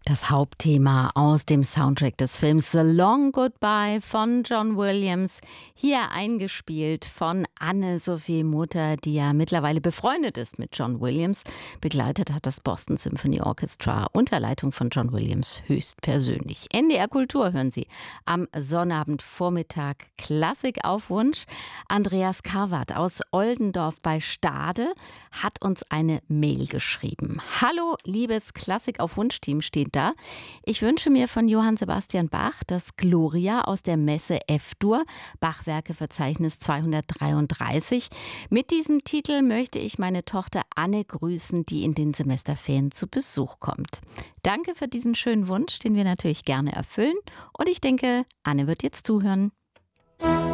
Das Hauptthema aus dem Soundtrack des Films The Long Goodbye von John Williams, hier eingespielt von Anne-Sophie Mutter, die ja mittlerweile befreundet ist mit John Williams. Begleitet hat das Boston Symphony Orchestra unter Leitung von John Williams höchstpersönlich. NDR Kultur hören Sie am Sonnabendvormittag Klassik auf Wunsch. Andreas Karwart aus Oldendorf bei Stade hat uns eine Mail geschrieben. Hallo, liebes Klassik auf Wunsch-Team steht da. Ich wünsche mir von Johann Sebastian Bach das Gloria aus der Messe F-Dur, Bachwerkeverzeichnis 233. Mit diesem Titel möchte ich meine Tochter Anne grüßen, die in den Semesterferien zu Besuch kommt. Danke für diesen schönen Wunsch, den wir natürlich gerne erfüllen. Und ich denke, Anne wird jetzt zuhören.